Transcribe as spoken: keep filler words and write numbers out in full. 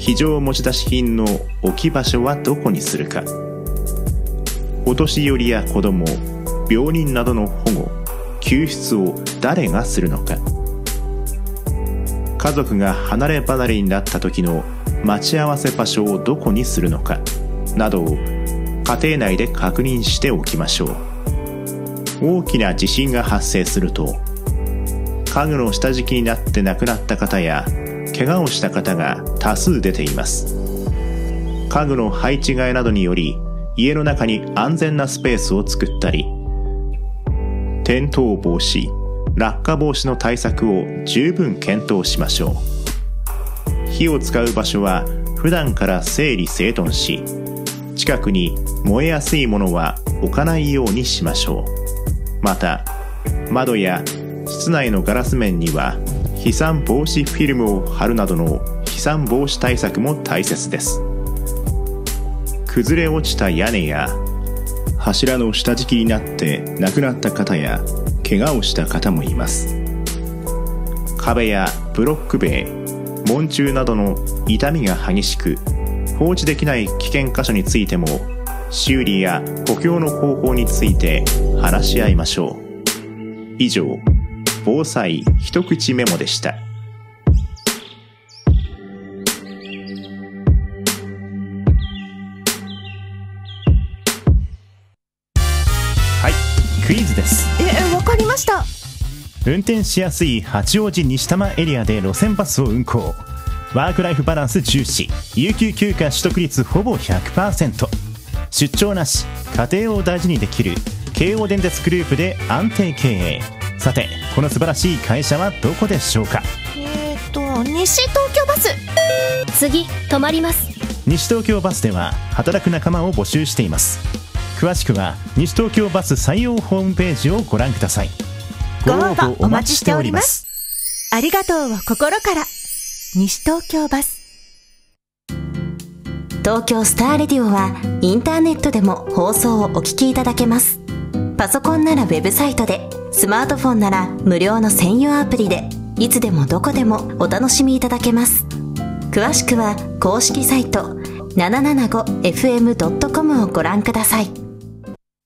非常持ち出し品の置き場所はどこにするか。お年寄りや子ども、病人などの保護、救出を誰がするのか。家族が離れ離れになった時の待ち合わせ場所をどこにするのかなどを家庭内で確認しておきましょう。大きな地震が発生すると、家具の下敷きになって亡くなった方や怪我をした方が多数出ています。家具の配置換えなどにより家の中に安全なスペースを作ったり、転倒防止、落下防止の対策を十分検討しましょう。火を使う場所は普段から整理整頓し、近くに燃えやすいものは置かないようにしましょう。また、窓や室内のガラス面には飛散防止フィルムを貼るなどの飛散防止対策も大切です。崩れ落ちた屋根や柱の下敷きになって亡くなった方や怪我をした方もいます。壁やブロック塀、門柱などの傷みが激しく放置できない危険箇所についても、修理や補強の方法について話し合いましょう。以上、防災一口メモでした。はい、クイズです。 え、わかりました。 運転しやすい八王子西多摩エリアで路線バスを運行。ワークライフバランス重視、有給休暇取得率ほぼ ひゃくパーセント、 出張なし、家庭を大事にできる京王電鉄グループで安定経営。さて、この素晴らしい会社はどこでしょうか。 えーと西東京バス。 次止まります。 西東京バスでは働く仲間を募集しています。詳しくは西東京バス採用ホームページをご覧ください。 ご応募お待ちしております。ありがとうを心から。西東京バス。東京スターレディオはインターネットでも放送をお聞きいただけます。パソコンならウェブサイトで、スマートフォンなら無料の専用アプリで、いつでもどこでもお楽しみいただけます。詳しくは公式サイト ななななごエフエムドットコム をご覧ください。